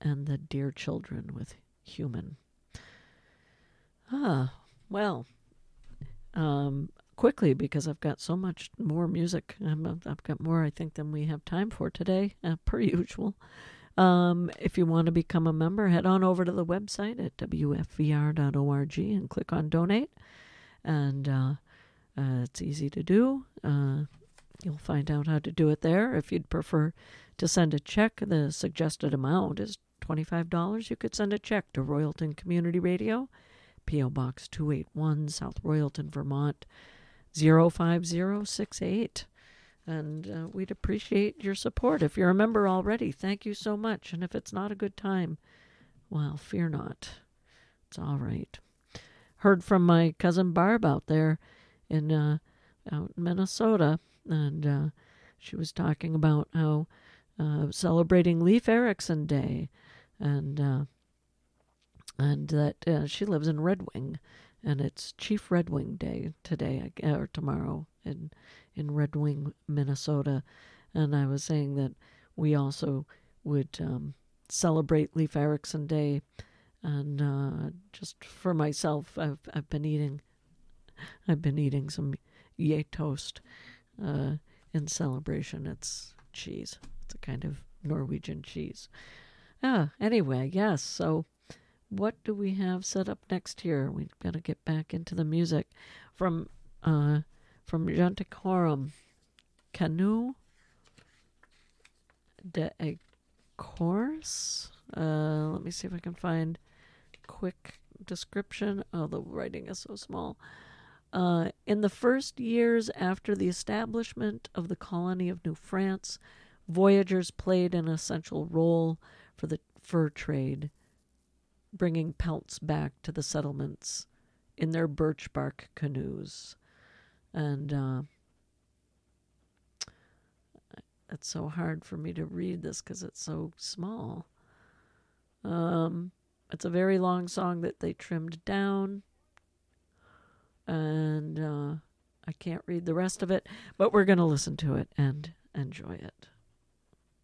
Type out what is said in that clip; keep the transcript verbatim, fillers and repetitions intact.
and the dear children with human. Ah, well, um, quickly, because I've got so much more music. I'm, I've got more, I think, than we have time for today, uh, per usual. Um, if you want to become a member, head on over to the website at w f v r dot org and click on donate. And uh, uh, it's easy to do. Uh, you'll find out how to do it there. If you'd prefer to send a check, the suggested amount is twenty-five dollars. You could send a check to Royalton Community Radio, P O. Box two eighty-one, South Royalton, Vermont, zero five zero six eight. And uh, we'd appreciate your support. If you're a member already, thank you so much. And if it's not a good time, well, fear not. It's all right. Heard from my cousin Barb out there in uh, out in Minnesota, and uh, she was talking about how uh, celebrating Leif Erikson Day, and uh, and that uh, she lives in Red Wing, and it's Chief Red Wing Day today or tomorrow in in Red Wing, Minnesota. And I was saying that we also would um, celebrate Leif Erikson Day. And uh, just for myself, I've I've been eating, I've been eating some yay toast uh, in celebration. It's cheese. It's a kind of Norwegian cheese. Ah, anyway, yes. So, what do we have set up next here? We've got to get back into the music from uh, from Janticorum, Canoe de Ecorse. Uh, let me see if I can find quick description. Oh, the writing is so small. Uh, in the first years after the establishment of the colony of New France, voyagers played an essential role for the fur trade, bringing pelts back to the settlements in their birch bark canoes. And uh, it's so hard for me to read this because it's so small. Um, it's a very long song that they trimmed down, and uh, I can't read the rest of it, but we're going to listen to it and enjoy it.